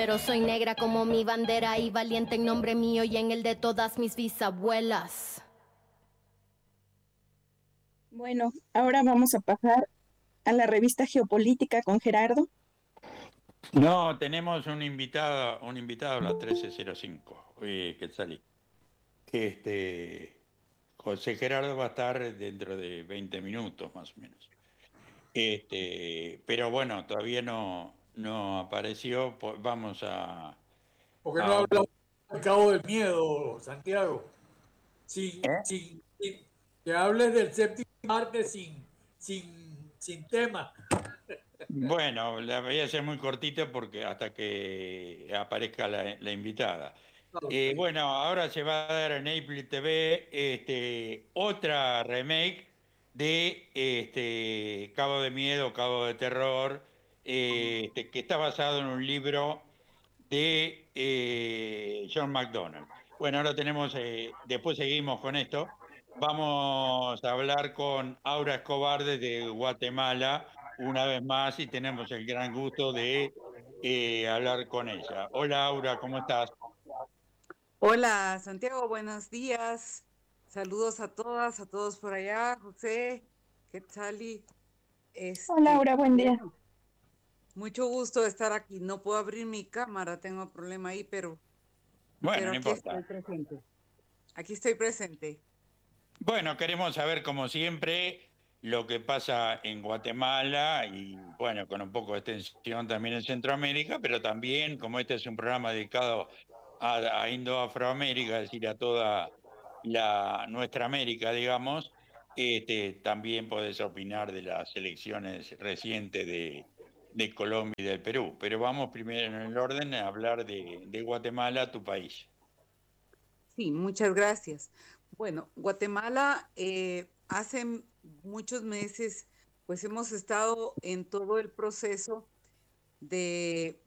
pero soy negra como mi bandera y valiente en nombre mío y en el de todas mis bisabuelas. Bueno, ahora vamos a pasar a la revista Geopolítica con Gerardo. No, tenemos un invitado a las 13:05, Quetzalí. Que José Gerardo va a estar dentro de 20 minutos más o menos. Pero bueno, todavía no apareció. Vamos ¿Por qué no a- hablamos del Cabo del Miedo, Santiago? ¿Eh? Que hables del séptimo arte sin tema. Bueno, la voy a hacer muy cortita porque hasta que aparezca la invitada. Okay. Bueno, ahora se va a dar en Apple TV otra remake de Cabo de Miedo, Cabo de Terror, que está basado en un libro de John McDonald. Bueno, ahora tenemos, después seguimos con esto. Vamos a hablar con Aura Escobar desde Guatemala una vez más y tenemos el gran gusto de hablar con ella. Hola Aura, ¿cómo estás? Hola, Santiago, buenos días. Saludos a todas, a todos por allá. José, Quetzali, Hola, Laura, buen día. bueno, mucho gusto de estar aquí. No puedo abrir mi cámara, tengo un problema ahí, Bueno, pero no aquí estoy importa. presente. Aquí estoy presente. Bueno, queremos saber, como siempre, lo que pasa en Guatemala y, bueno, con un poco de extensión también en Centroamérica, pero también, como este es un programa dedicado a Indo-Afroamérica, es decir, a toda nuestra América, digamos, también podés opinar de las elecciones recientes de Colombia y del Perú. Pero vamos primero en el orden a hablar de Guatemala, tu país. Sí, muchas gracias. Bueno, Guatemala, hace muchos meses, pues hemos estado en todo el proceso de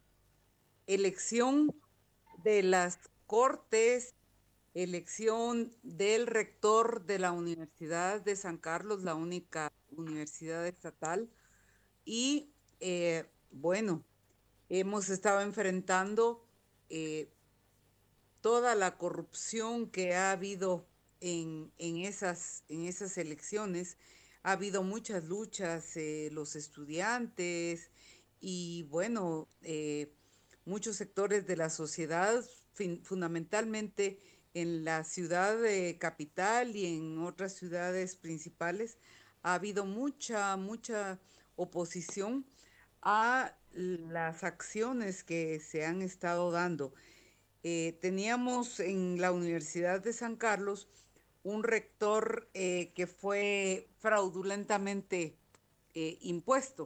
elección de las cortes, elección del rector de la Universidad de San Carlos, la única universidad estatal. Y bueno, hemos estado enfrentando eh, toda la corrupción que ha habido en esas elecciones. Ha habido muchas luchas, los estudiantes y bueno, muchos sectores de la sociedad, fundamentalmente en la ciudad capital y en otras ciudades principales, ha habido mucha oposición a las acciones que se han estado dando. Teníamos en la Universidad de San Carlos un rector que fue fraudulentamente impuesto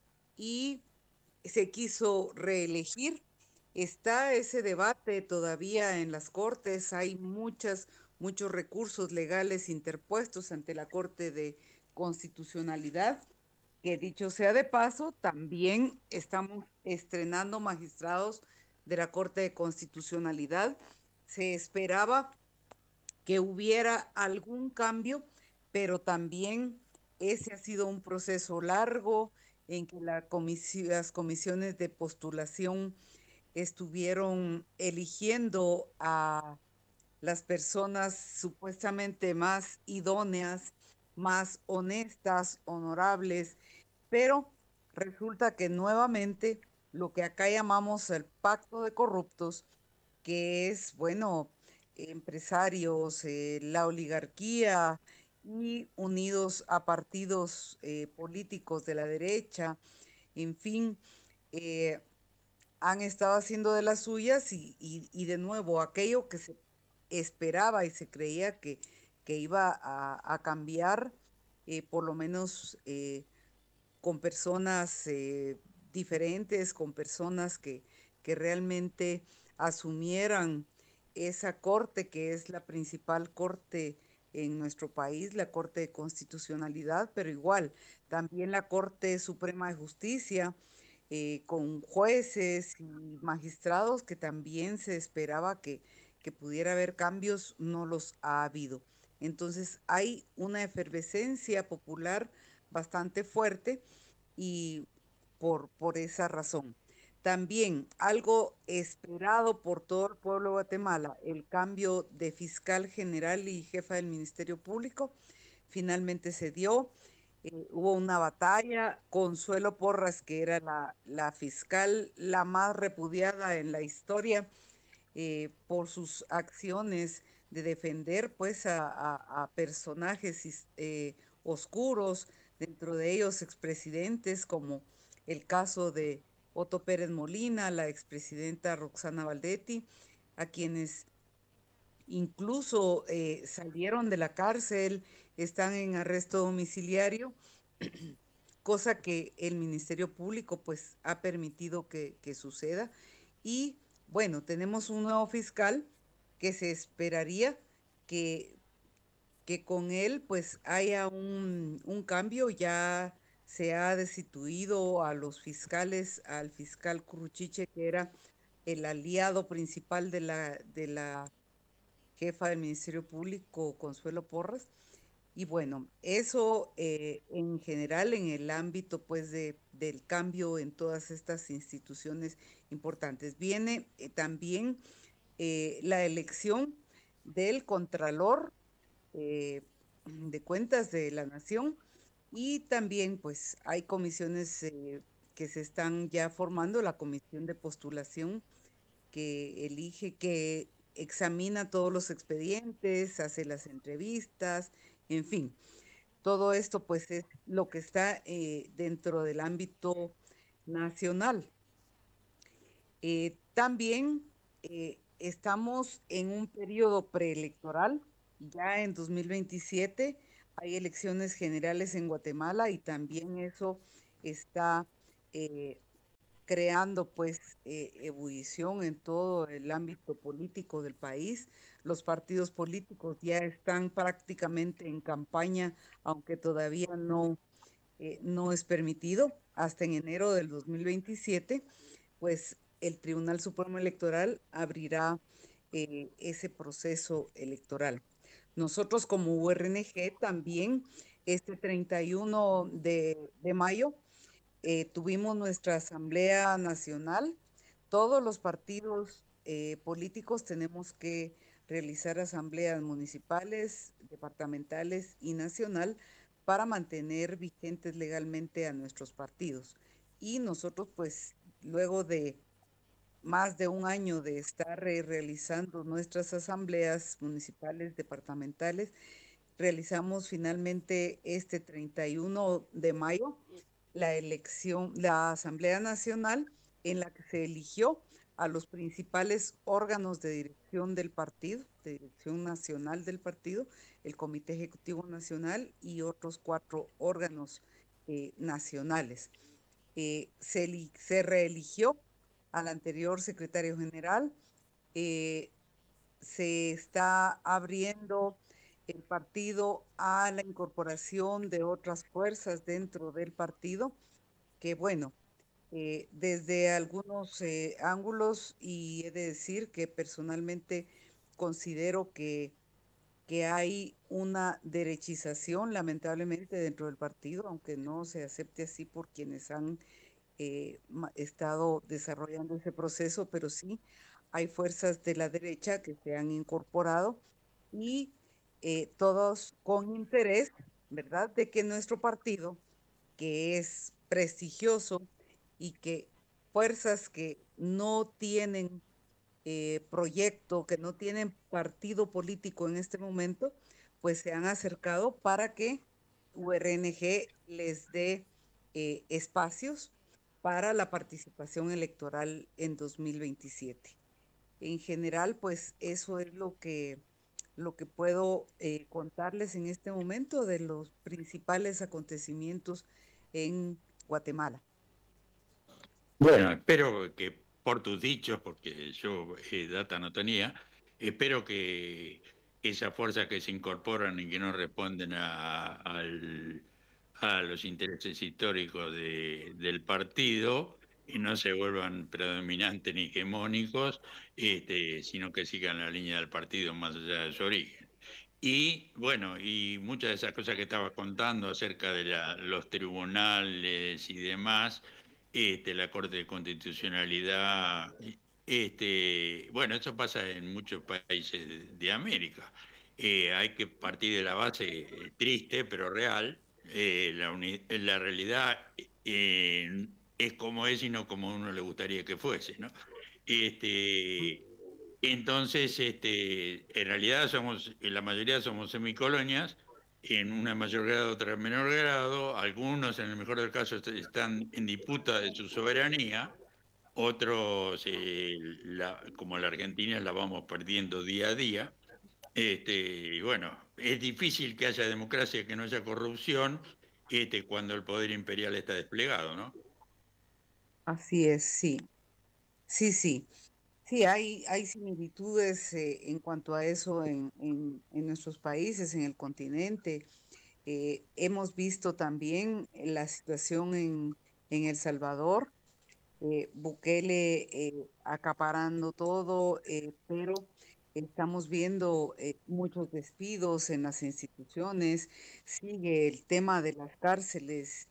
y se quiso reelegir. Está ese debate todavía en las cortes, hay muchos recursos legales interpuestos ante la Corte de Constitucionalidad, que dicho sea de paso, también estamos estrenando magistrados de la Corte de Constitucionalidad. Se esperaba que hubiera algún cambio, pero también ese ha sido un proceso largo en que las comisiones de postulación estuvieron eligiendo a las personas supuestamente más idóneas, más honestas, honorables, pero resulta que nuevamente lo que acá llamamos el pacto de corruptos, que es, bueno, empresarios, la oligarquía y unidos a partidos políticos de la derecha, en fin, eh, han estado haciendo de las suyas y de nuevo aquello que se esperaba y se creía que iba a cambiar, por lo menos con personas diferentes, con personas que realmente asumieran esa corte que es la principal corte en nuestro país, la Corte de Constitucionalidad, pero igual, también la Corte Suprema de Justicia, con jueces y magistrados que también se esperaba que pudiera haber cambios, no los ha habido. Entonces hay una efervescencia popular bastante fuerte y por esa razón. También algo esperado por todo el pueblo de Guatemala, el cambio de fiscal general y jefa del Ministerio Público, finalmente se dio. Hubo una batalla. Consuelo Porras, que era la fiscal la más repudiada en la historia por sus acciones de defender pues a personajes oscuros, dentro de ellos expresidentes, como el caso de Otto Pérez Molina, la expresidenta Roxana Valdetti, a quienes incluso salieron de la cárcel, están en arresto domiciliario, cosa que el Ministerio Público pues ha permitido que suceda. Y bueno, tenemos un nuevo fiscal que se esperaría que, que con él pues haya un cambio. Ya se ha destituido a los fiscales, al fiscal Curruchiche, que era el aliado principal de la jefa del Ministerio Público, Consuelo Porras. Y bueno, eso en general en el ámbito pues del cambio en todas estas instituciones importantes. Viene también la elección del Contralor de Cuentas de la Nación, y también pues hay comisiones que se están ya formando, la comisión de postulación que elige, que examina todos los expedientes, hace las entrevistas, en fin. Todo esto pues es lo que está dentro del ámbito nacional. También estamos en un periodo preelectoral. Ya en 2027 hay elecciones generales en Guatemala, y también eso está creando pues ebullición en todo el ámbito político del país. Los partidos políticos ya están prácticamente en campaña, aunque todavía no es permitido. Hasta en enero del 2027, pues el Tribunal Supremo Electoral abrirá ese proceso electoral. Nosotros como URNG también este 31 de mayo tuvimos nuestra Asamblea Nacional. Todos los partidos políticos tenemos que realizar asambleas municipales, departamentales y nacional para mantener vigentes legalmente a nuestros partidos. Y nosotros, pues, luego de más de un año de estar realizando nuestras asambleas municipales, departamentales, realizamos finalmente este 31 de mayo la Asamblea Nacional, en la que se eligió a los principales órganos de dirección del partido, de dirección nacional del partido, el Comité Ejecutivo Nacional y otros 4 órganos nacionales. Se reeligió al anterior secretario general. Se está abriendo el partido a la incorporación de otras fuerzas dentro del partido, que bueno, desde algunos ángulos, y he de decir que personalmente considero que hay una derechización lamentablemente dentro del partido, aunque no se acepte así por quienes han estado desarrollando ese proceso, pero sí hay fuerzas de la derecha que se han incorporado, y todos con interés, ¿verdad?, de que nuestro partido, que es prestigioso y que fuerzas que no tienen proyecto, que no tienen partido político en este momento, pues se han acercado para que URNG les dé espacios para la participación electoral en 2027. En general, pues eso es lo que puedo contarles en este momento de los principales acontecimientos en Guatemala. Bueno, espero que por tus dichos, porque yo data no tenía, espero que esas fuerzas que se incorporan y que no responden a los intereses históricos del partido y no se vuelvan predominantes ni hegemónicos, sino que sigan la línea del partido más allá de su origen. Y bueno, y muchas de esas cosas que estabas contando acerca de los tribunales y demás, la Corte de Constitucionalidad. Bueno, eso pasa en muchos países de América. Hay que partir de la base triste, pero real. La realidad es como es y no como a uno le gustaría que fuese, ¿no? Entonces, en realidad la mayoría somos semicolonias, en una mayor grado, otra en menor grado. Algunos, en el mejor del caso, están en disputa de su soberanía. Otros, como la Argentina, la vamos perdiendo día a día. Y bueno, es difícil que haya democracia, que no haya corrupción, cuando el poder imperial está desplegado, ¿no? Así es, sí, sí, sí. Sí, hay similitudes en cuanto a eso en nuestros países, en el continente. Hemos visto también la situación en El Salvador, Bukele acaparando todo, pero estamos viendo muchos despidos en las instituciones, sigue el tema de las cárceles,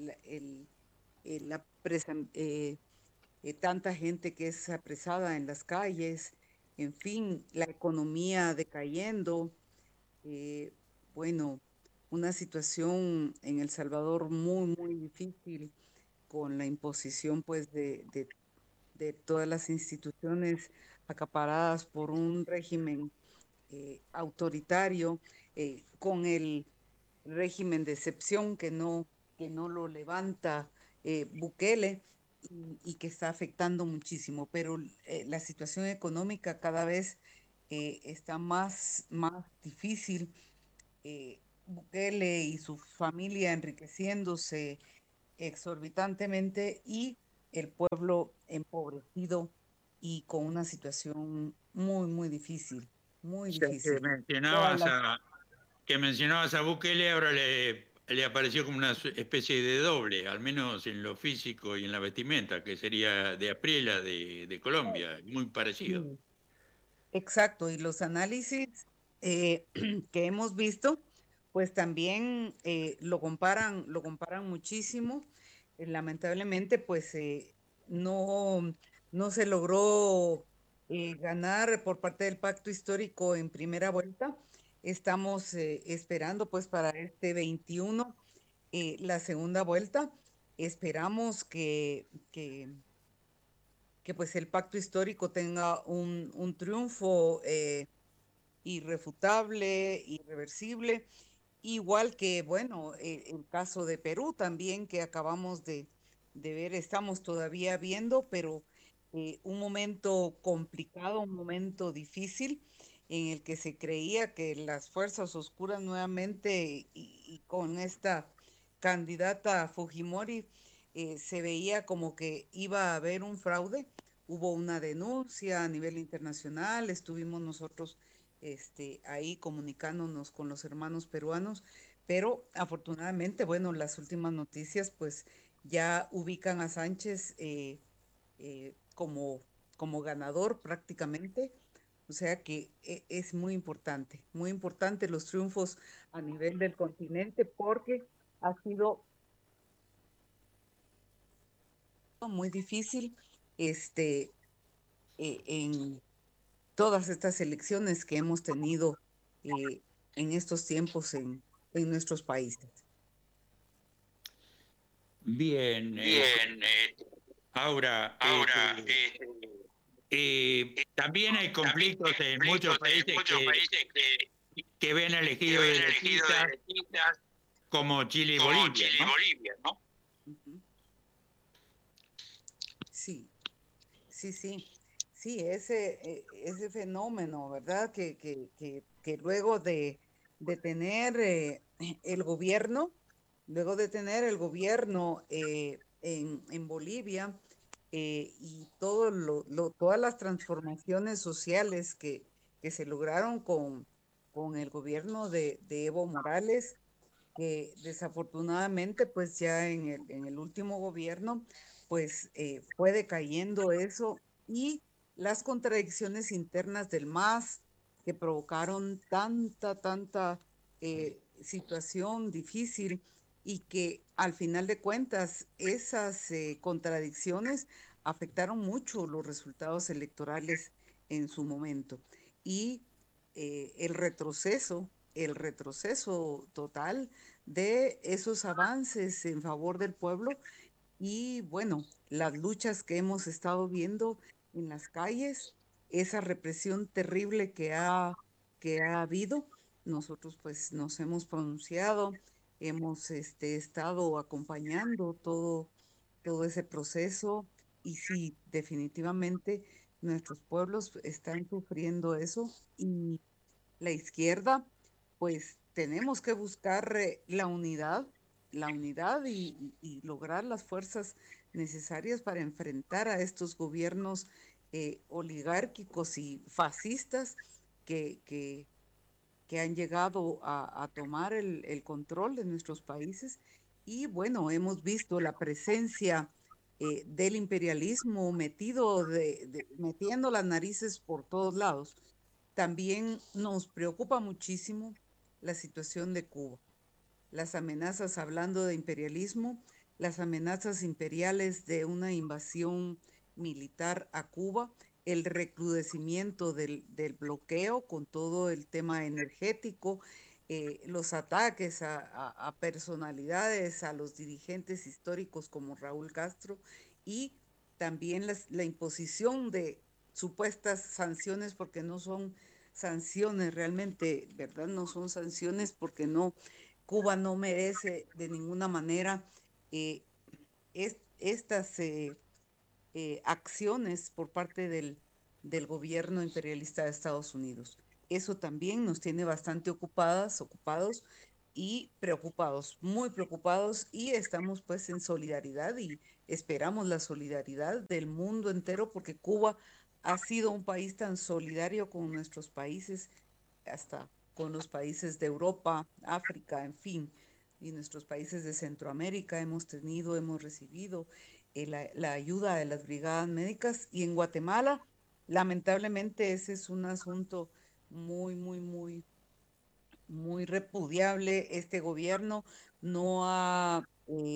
la tanta gente que es apresada en las calles, en fin, la economía decayendo, eh, bueno, una situación en El Salvador muy, muy difícil con la imposición pues de todas las instituciones acaparadas por un régimen autoritario, con el régimen de excepción que no lo levanta Bukele y que está afectando muchísimo, pero la situación económica cada vez está más difícil. Bukele y su familia enriqueciéndose exorbitantemente y el pueblo empobrecido y con una situación muy, muy difícil, muy O sea, difícil. Todas las que mencionabas a Bukele, ahora le apareció como una especie de doble, al menos en lo físico y en la vestimenta, que sería de Apriela de Colombia, muy parecido. Sí, exacto, y los análisis que hemos visto, pues también lo comparan muchísimo. Lamentablemente, pues no, no se logró ganar por parte del pacto histórico en primera vuelta. Estamos esperando pues para este 21 la segunda vuelta. Esperamos que pues el pacto histórico tenga un triunfo irrefutable, irreversible, igual que, bueno, el caso de Perú también que acabamos de ver, estamos todavía viendo, pero un momento complicado, un momento difícil en el que se creía que las fuerzas oscuras nuevamente y con esta candidata Fujimori se veía como que iba a haber un fraude. Hubo una denuncia a nivel internacional, estuvimos nosotros ahí comunicándonos con los hermanos peruanos, pero afortunadamente, bueno, las últimas noticias pues ya ubican a Sánchez como ganador prácticamente. O sea que es muy importante los triunfos a nivel del continente porque ha sido muy difícil en todas estas elecciones que hemos tenido eh, en estos tiempos en nuestros países. Bien, Bien, Aura, ahora también hay también conflictos hay en muchos conflictos en países muchos países que ven que elegidos ven elegido derechistas, derechistas como Chile y como Bolivia, Chile y ¿no? Bolivia, ¿no? Ujú. Sí, sí, sí, sí, ese fenómeno, ¿verdad? Que luego de tener el gobierno, luego de tener el gobierno en Bolivia y todas las transformaciones sociales que se lograron con el gobierno de Evo Morales, que desafortunadamente pues ya en el último gobierno pues fue decayendo eso y las contradicciones internas del MAS que provocaron tanta situación difícil y que al final de cuentas esas contradicciones afectaron mucho los resultados electorales en su momento. Y el retroceso total de esos avances en favor del pueblo y bueno, las luchas que hemos estado viendo en las calles, esa represión terrible que ha habido, nosotros pues nos hemos pronunciado, hemos estado acompañando todo ese proceso y sí, definitivamente nuestros pueblos están sufriendo eso y la izquierda, pues tenemos que buscar la unidad y lograr las fuerzas necesarias para enfrentar a estos gobiernos oligárquicos y fascistas que han llegado a tomar el control de nuestros países. Y bueno, hemos visto la presencia del imperialismo metiendo las narices por todos lados. También nos preocupa muchísimo la situación de Cuba, las amenazas, hablando de imperialismo, las amenazas imperiales de una invasión militar a Cuba, el recrudecimiento del bloqueo con todo el tema energético, los ataques a personalidades, a los dirigentes históricos como Raúl Castro y también la imposición de supuestas sanciones porque no son sanciones realmente, ¿verdad? No son sanciones porque Cuba no merece de ninguna manera estas acciones por parte del gobierno imperialista de Estados Unidos. Eso también nos tiene bastante ocupados y preocupados, muy preocupados, y estamos pues en solidaridad y esperamos la solidaridad del mundo entero porque Cuba ha sido un país tan solidario con nuestros países, hasta con los países de Europa, África, en fin, y nuestros países de Centroamérica hemos recibido la ayuda de las brigadas médicas, y en Guatemala, lamentablemente, ese es un asunto muy, muy, muy, muy repudiable. Este gobierno no ha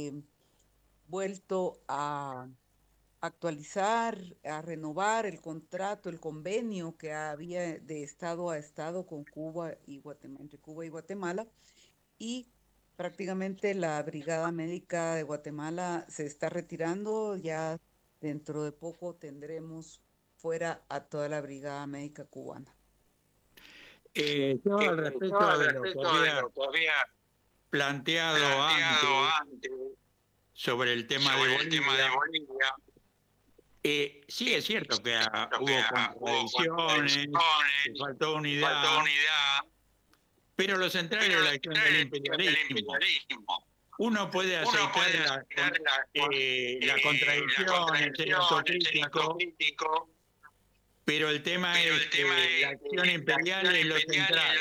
vuelto a actualizar, a renovar el contrato, el convenio que había de estado a estado con Cuba y Guatemala, entre Cuba y Guatemala, y prácticamente la Brigada Médica de Guatemala se está retirando. Ya dentro de poco tendremos fuera a toda la Brigada Médica cubana. Yo al respecto de lo que había planteado antes sobre el tema de Bolivia, sí es cierto que hubo contradicciones, que faltó unidad, pero lo central es la acción del imperialismo. Uno puede aceitar las contradicciones, el autocrítico, pero el tema es que la acción imperial es lo central.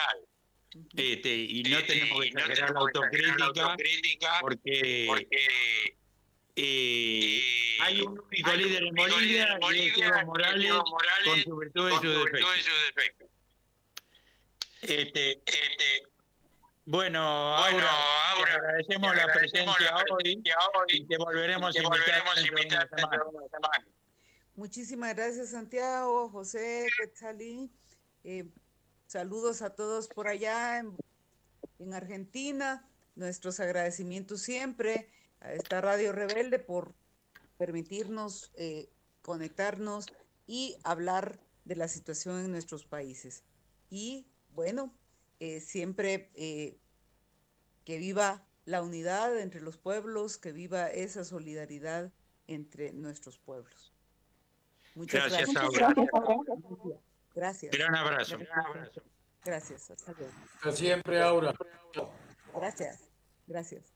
Y no tenemos que exagerar la autocrítica porque hay un único líder en Bolivia y es Evo Morales con sus virtudes y sus defectos. Bueno, Aura, te agradecemos la presencia hoy y te volveremos a invitar dentro de una semana. Muchísimas gracias, Santiago, José, Quetzalí. Saludos a todos por allá en Argentina. Nuestros agradecimientos siempre a esta Radio Rebelde por permitirnos conectarnos y hablar de la situación en nuestros países. Y bueno, siempre que viva la unidad entre los pueblos, que viva esa solidaridad entre nuestros pueblos. Muchas gracias. Gracias. Gran abrazo. Gracias. Hasta luego. Hasta siempre, Aura. Gracias.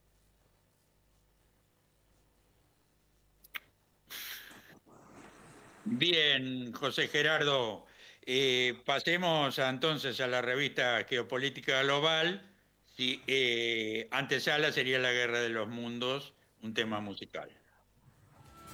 Bien, José Gerardo. Pasemos entonces a la revista Geopolítica Global. Antesala sería La Guerra de los Mundos, un tema musical.